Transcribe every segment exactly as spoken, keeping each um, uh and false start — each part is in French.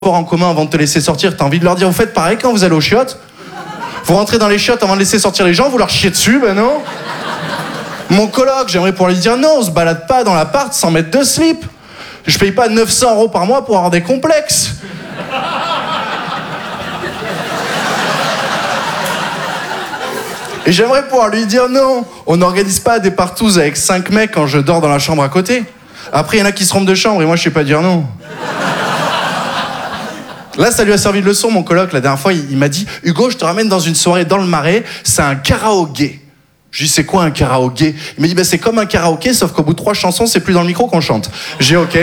en commun avant de te laisser sortir, t'as envie de leur dire, vous faites pareil quand vous allez aux chiottes? Vous rentrez dans les chiottes avant de laisser sortir les gens, vous leur chiez dessus, ben non. Mon coloc, j'aimerais pouvoir lui dire, non, on se balade pas dans l'appart sans mettre de slip. Je paye pas neuf cents euros par mois pour avoir des complexes. Et j'aimerais pouvoir lui dire, non, on n'organise pas des partous avec cinq mecs quand je dors dans la chambre à côté. Après, il y en a qui se trompent de chambre et moi, je sais pas dire non. Là, ça lui a servi de leçon, mon coloc. La dernière fois, il, il m'a dit, Hugo, je te ramène dans une soirée dans le Marais, c'est un karaoké. Je lui dis, c'est quoi un karaoké? Il m'a dit, bah, c'est comme un karaoké, sauf qu'au bout de trois chansons, c'est plus dans le micro qu'on chante. J'ai ok.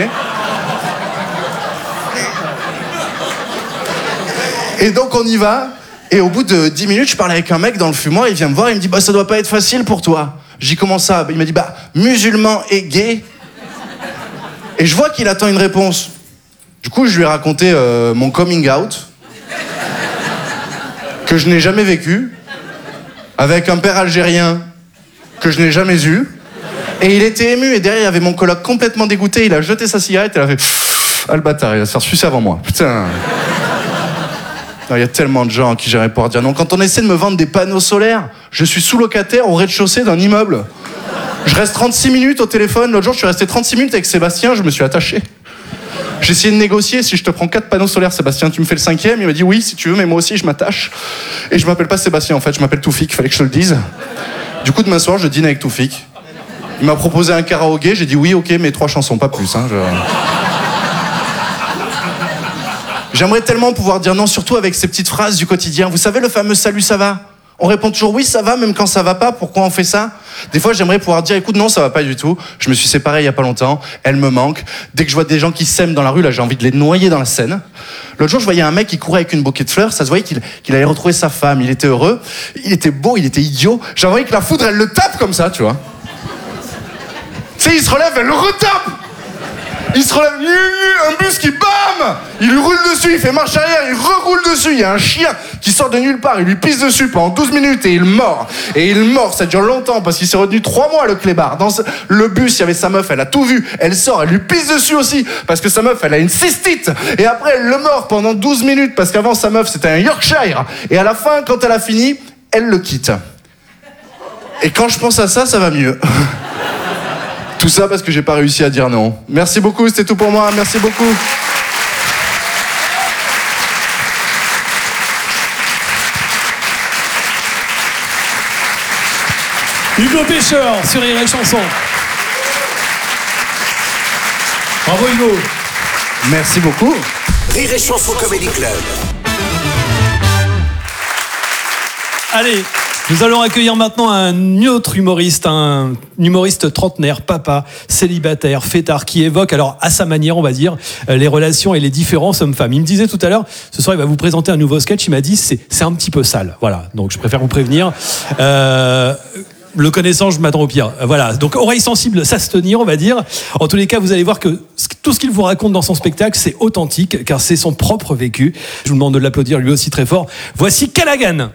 Et donc, on y va. Et au bout de dix minutes, je parlais avec un mec dans le fumoir, il vient me voir, il me dit, bah, ça doit pas être facile pour toi. J'ai dit, comment ça? Il m'a dit, bah, musulman et gay. Et je vois qu'il attend une réponse. Du coup, je lui ai raconté euh, mon coming out, que je n'ai jamais vécu, avec un père algérien que je n'ai jamais eu. Et il était ému, et derrière, il y avait mon coloc complètement dégoûté, il a jeté sa cigarette, et il a fait « Ah, le bâtard, il va se faire sucer avant moi. Putain !» Il y a tellement de gens à qui j'aimerais pouvoir dire non. Quand on essaie de me vendre des panneaux solaires, je suis sous-locataire au rez-de-chaussée d'un immeuble. Je reste trente-six minutes au téléphone. L'autre jour, je suis resté trente-six minutes avec Sébastien, je me suis attaché. J'ai essayé de négocier, si je te prends quatre panneaux solaires, Sébastien, tu me fais le cinquième? Il m'a dit oui, si tu veux, mais moi aussi, je m'attache. Et je m'appelle pas Sébastien, en fait, je m'appelle Toufik, fallait que je te le dise. Du coup, demain soir, je dîne avec Toufik. Il m'a proposé un karaoké, j'ai dit oui, ok, mais trois chansons, pas plus. Hein, je... J'aimerais tellement pouvoir dire non, surtout avec ces petites phrases du quotidien. Vous savez, le fameux salut, ça va? On répond toujours oui, ça va, même quand ça va pas. Pourquoi on fait ça? Des fois, j'aimerais pouvoir dire, écoute, non, ça va pas du tout. Je me suis séparé il y a pas longtemps. Elle me manque. Dès que je vois des gens qui s'aiment dans la rue, là, j'ai envie de les noyer dans la Seine. L'autre jour, je voyais un mec qui courait avec une bouquet de fleurs. Ça se voyait qu'il, qu'il allait retrouver sa femme. Il était heureux. Il était beau, il était idiot. J'ai envie que la foudre, elle le tape comme ça, tu vois. Tu sais, il se relève, elle le retape. Il se relève, un bus qui bam, il lui roule dessus, il fait marche arrière, il reroule dessus. Il y a un chien qui sort de nulle part, il lui pisse dessus pendant douze minutes et il mord. Et il mord, ça dure longtemps parce qu'il s'est retenu trois mois le clébard. Dans le bus, il y avait sa meuf, elle a tout vu, elle sort, elle lui pisse dessus aussi parce que sa meuf, elle a une cystite. Et après, elle le mord pendant douze minutes parce qu'avant, sa meuf, c'était un Yorkshire. Et à la fin, quand elle a fini, elle le quitte. Et quand je pense à ça, ça va mieux. Tout ça parce que j'ai pas réussi à dire non. Merci beaucoup, c'était tout pour moi. Merci beaucoup. Hugo Pêcheur sur Rire et Chanson. Bravo Hugo. Merci beaucoup. Rire et Chanson Comedy Club. Allez. Nous allons accueillir maintenant un autre humoriste, un humoriste trentenaire, papa, célibataire, fêtard, qui évoque, alors à sa manière, on va dire, les relations et les différences hommes-femmes. Il me disait tout à l'heure, ce soir, il va vous présenter un nouveau sketch. Il m'a dit, c'est, c'est un petit peu sale. Voilà, donc je préfère vous prévenir. Euh, le connaissant, je m'attends au pire. Voilà, donc oreille sensible, ça se tenir, on va dire. En tous les cas, vous allez voir que tout ce qu'il vous raconte dans son spectacle, c'est authentique, car c'est son propre vécu. Je vous demande de l'applaudir lui aussi très fort. Voici Callaghan.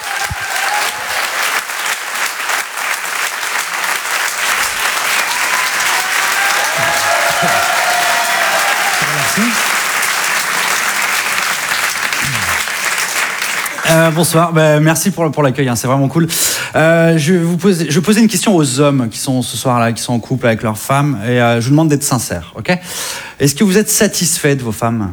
Euh, bonsoir, bah, merci pour, pour l'accueil, hein, c'est vraiment cool. Euh, je vous pose, je posais une question aux hommes qui sont ce soir-là, qui sont en couple avec leurs femmes, et euh, je vous demande d'être sincère, ok? Est-ce que vous êtes satisfait de vos femmes?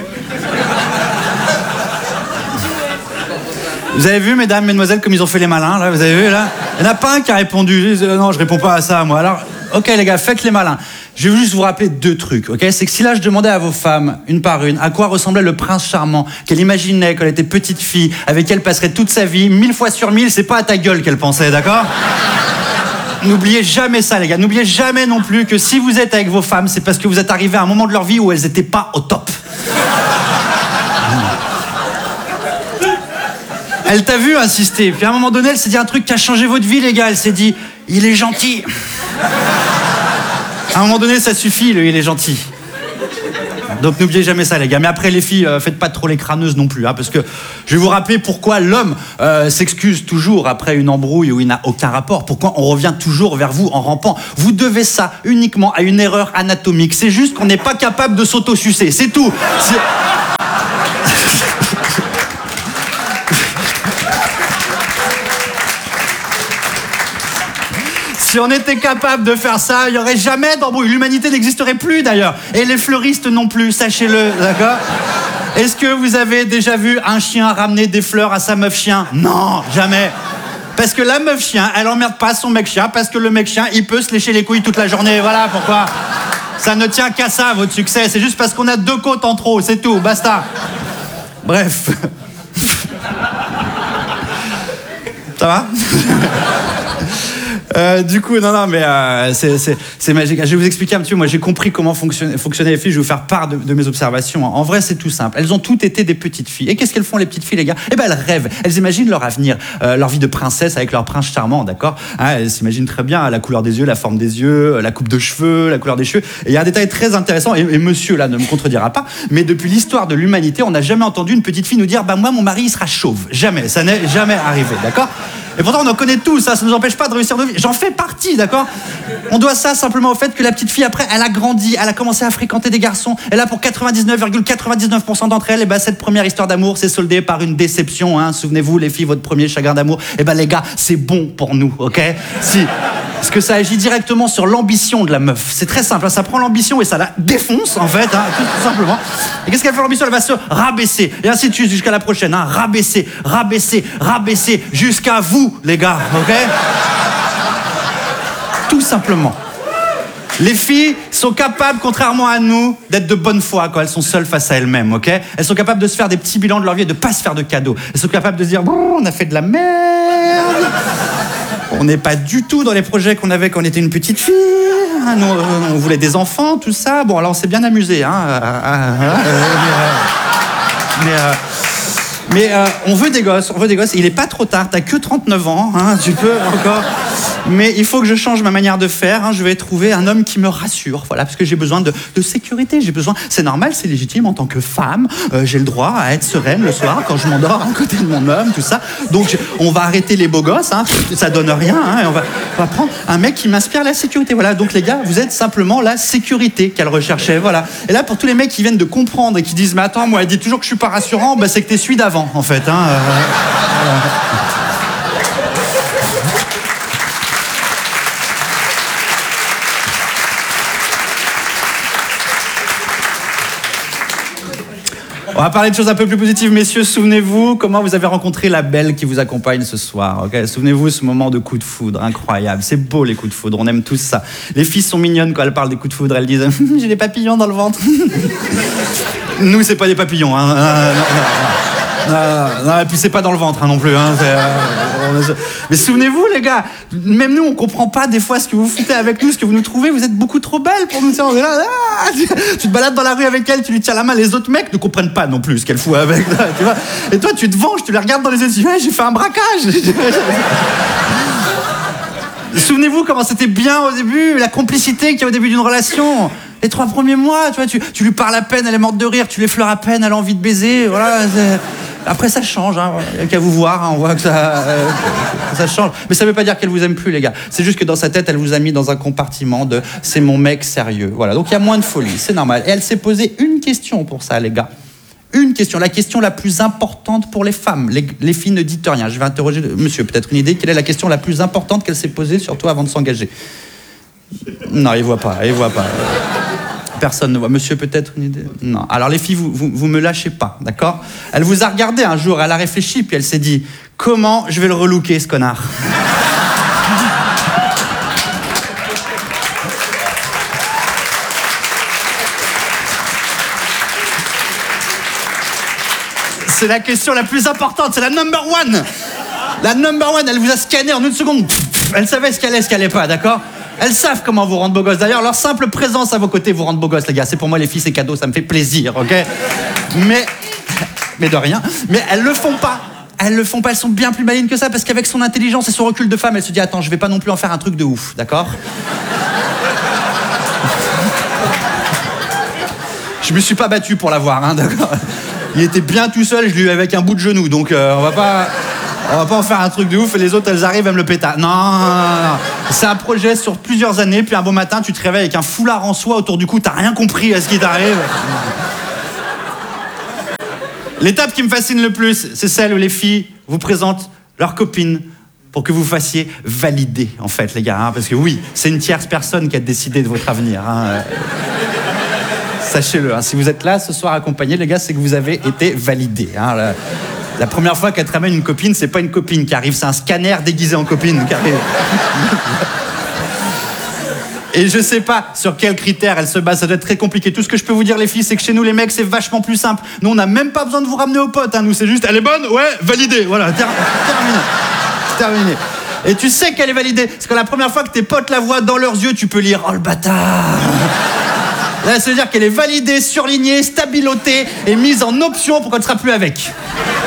Vous avez vu, mesdames, mesdemoiselles, comme ils ont fait les malins, là, vous avez vu, là? Il n'y en a pas un qui a répondu, euh, non, je réponds pas à ça, moi. Alors, ok, les gars, faites les malins. Je vais juste vous rappeler deux trucs, ok? C'est que si là, je demandais à vos femmes, une par une, à quoi ressemblait le prince charmant qu'elle imaginait quand elle était petite fille, avec qui elle passerait toute sa vie, mille fois sur mille, c'est pas à ta gueule qu'elle pensait, d'accord? N'oubliez jamais ça, les gars. N'oubliez jamais non plus que si vous êtes avec vos femmes, c'est parce que vous êtes arrivés à un moment de leur vie où elles étaient pas au top. Elle t'a vu insister, puis à un moment donné, elle s'est dit un truc qui a changé votre vie, les gars. Elle s'est dit, il est gentil. À un moment donné, ça suffit, le il est gentil. Donc n'oubliez jamais ça, les gars. Mais après, les filles, euh, faites pas trop les crâneuses non plus, hein, parce que je vais vous rappeler pourquoi l'homme euh, s'excuse toujours après une embrouille où il n'a aucun rapport. Pourquoi on revient toujours vers vous en rampant. Vous devez ça uniquement à une erreur anatomique. C'est juste qu'on n'est pas capable de s'auto-sucer. C'est tout. C'est... Si on était capable de faire ça, il n'y aurait jamais d'embrouille. L'humanité n'existerait plus d'ailleurs. Et les fleuristes non plus, sachez-le, d'accord ? Est-ce que vous avez déjà vu un chien ramener des fleurs à sa meuf chien ? Non, jamais. Parce que la meuf chien, elle emmerde pas son mec chien, parce que le mec chien, il peut se lécher les couilles toute la journée. Voilà pourquoi. Ça ne tient qu'à ça, votre succès. C'est juste parce qu'on a deux côtes en trop, c'est tout, basta. Bref. Ça va ? Euh, du coup, non, non, mais euh, c'est, c'est, c'est magique. Je vais vous expliquer un petit peu. Moi, j'ai compris comment fonctionnaient, fonctionnaient les filles. Je vais vous faire part de, de mes observations. En vrai, c'est tout simple. Elles ont toutes été des petites filles. Et qu'est-ce qu'elles font, les petites filles, les gars ? Eh ben, elles rêvent. Elles imaginent leur avenir, euh, leur vie de princesse avec leur prince charmant, d'accord ? Hein, elles s'imaginent très bien la couleur des yeux, la forme des yeux, la coupe de cheveux, la couleur des cheveux. Et il y a un détail très intéressant. Et, et monsieur, là, ne me contredira pas. Mais depuis l'histoire de l'humanité, on n'a jamais entendu une petite fille nous dire, bah, moi, mon mari, il sera chauve. Jamais. Ça n'est jamais arrivé, d'accord ? Et pourtant, on en connaît tous, ça, ça ne nous empêche pas de réussir nos vies. J'en fais partie, d'accord ? On doit ça simplement au fait que la petite fille, après, elle a grandi, elle a commencé à fréquenter des garçons. Et là, pour quatre-vingt-dix-neuf virgule quatre-vingt-dix-neuf pour cent d'entre elles, et ben, cette première histoire d'amour s'est soldée par une déception. Hein. Souvenez-vous, les filles, votre premier chagrin d'amour. Et ben, les gars, c'est bon pour nous, ok ? Si. Parce que ça agit directement sur l'ambition de la meuf. C'est très simple, hein. Ça prend l'ambition et ça la défonce, en fait, hein, tout, tout simplement. Et qu'est-ce qu'elle fait l'ambition ? Elle va se rabaisser. Et ainsi de suite jusqu'à la prochaine. Hein. Rabaisser, rabaisser, rabaisser, jusqu'à vous, les gars, ok ? Tout simplement. Les filles sont capables, contrairement à nous, d'être de bonne foi quand elles sont seules face à elles-mêmes, ok ? Elles sont capables de se faire des petits bilans de leur vie et de pas se faire de cadeaux. Elles sont capables de se dire, bon, on a fait de la merde. On n'est pas du tout dans les projets qu'on avait quand on était une petite fille. Nous, on voulait des enfants, tout ça. Bon, alors on s'est bien amusé, hein. Mais, euh, mais euh, on veut des gosses, on veut des gosses. Il est pas trop tard, t'as que trente-neuf ans, hein, tu peux encore. Mais il faut que je change ma manière de faire. Hein. Je vais trouver un homme qui me rassure, voilà, parce que j'ai besoin de, de sécurité. J'ai besoin. C'est normal, c'est légitime en tant que femme. Euh, j'ai le droit à être sereine le soir quand je m'endors à côté de mon homme, tout ça. Donc on va arrêter les beaux gosses. Hein. Ça donne rien. Hein, et on va, on va prendre un mec qui m'inspire la sécurité. Voilà. Donc les gars, vous êtes simplement la sécurité qu'elle recherchait. Voilà. Et là, pour tous les mecs qui viennent de comprendre et qui disent, mais attends, moi, elle dit toujours que je suis pas rassurant. Bah, c'est que t'es celui d'avant, en fait. Hein. Euh, voilà. On va parler de choses un peu plus positives, messieurs. Souvenez-vous comment vous avez rencontré la belle qui vous accompagne ce soir. Okay, souvenez-vous ce moment de coup de foudre, incroyable. C'est beau les coups de foudre, on aime tous ça. Les filles sont mignonnes quand elles parlent des coups de foudre. Elles disent « j'ai des papillons dans le ventre ». Nous, c'est pas des papillons. Hein. Non, non, non, non, et puis c'est pas dans le ventre hein, non plus. Hein. Euh, mais souvenez-vous les gars, même nous on comprend pas des fois ce que vous foutez avec nous, ce que vous nous trouvez. Vous êtes beaucoup trop belles pour nous. On est là, ah, tu, tu te balades dans la rue avec elle, tu lui tiens la main. Les autres mecs ne comprennent pas non plus ce qu'elle fout avec. Tu vois. Et toi tu te venges, tu les regardes dans les yeux, tu dis ouais, j'ai fait un braquage. Souvenez-vous comment c'était bien au début, la complicité qu'il y a au début d'une relation. Les trois premiers mois, tu vois, tu, tu lui parles à peine, elle est morte de rire, tu l'effleures à peine, elle a envie de baiser, voilà. Après, ça change, hein. Il n'y a qu'à vous voir, hein. On voit que ça, euh, ça change. Mais ça ne veut pas dire qu'elle vous aime plus, les gars. C'est juste que dans sa tête, elle vous a mis dans un compartiment de « c'est mon mec sérieux ». Voilà, donc il y a moins de folie, c'est normal. Et elle s'est posé une question pour ça, les gars. Une question, la question la plus importante pour les femmes. Les, les filles ne dites rien. Je vais interroger le, monsieur, peut-être une idée. Quelle est la question la plus importante qu'elle s'est posée, surtout avant de s'engager ? Non, il ne voit pas, il ne voit pas. Personne ne voit. Monsieur, peut-être une idée ? Non. Alors les filles, vous, vous, vous me lâchez pas, d'accord ? Elle vous a regardé un jour, elle a réfléchi, puis elle s'est dit « Comment je vais le relooker, ce connard ?» C'est la question la plus importante, c'est la number one. La number one, elle vous a scanné en une seconde. Elle savait ce qu'elle est, ce qu'elle n'est pas, d'accord ? Elles savent comment vous rendre beau gosse. D'ailleurs, leur simple présence à vos côtés vous rend beau gosse, les gars. C'est pour moi, les filles, c'est cadeau, ça me fait plaisir, ok ? Mais, mais de rien. Mais elles le font pas. Elles le font pas, elles sont bien plus malines que ça, parce qu'avec son intelligence et son recul de femme, elle se dit, attends, je vais pas non plus en faire un truc de ouf, d'accord ? Je me suis pas battu pour l'avoir, hein, d'accord. Il était bien tout seul, je l'ai eu avec un bout de genou, donc euh, on va pas... On va pas en faire un truc de ouf et les autres, elles arrivent à me le péter. Non, non, non, non. C'est un projet sur plusieurs années, puis un beau matin, tu te réveilles avec un foulard en soie autour du cou, t'as rien compris à ce qui t'arrive. L'étape qui me fascine le plus, c'est celle où les filles vous présentent leurs copines pour que vous fassiez valider, en fait, les gars. Hein, parce que oui, c'est une tierce personne qui a décidé de votre avenir. Hein. Sachez-le, hein, si vous êtes là ce soir accompagnés, les gars, c'est que vous avez été validés. Hein, la, la première fois qu'elle te ramène une copine, c'est pas une copine qui arrive, c'est un scanner déguisé en copine qui arrive. Et je sais pas sur quels critères elle se base, ça doit être très compliqué. Tout ce que je peux vous dire, les filles, c'est que chez nous, les mecs, c'est vachement plus simple. Nous, on n'a même pas besoin de vous ramener aux potes. Hein. Nous, c'est juste, elle est bonne, ouais, validée. Voilà, ter- terminé. Terminé. Et tu sais qu'elle est validée. Parce que la première fois que tes potes la voient dans leurs yeux, tu peux lire « Oh, le bâtard !» Là, ça veut dire qu'elle est validée, surlignée, stabilotée et mise en option pour qu'on ne sera plus avec.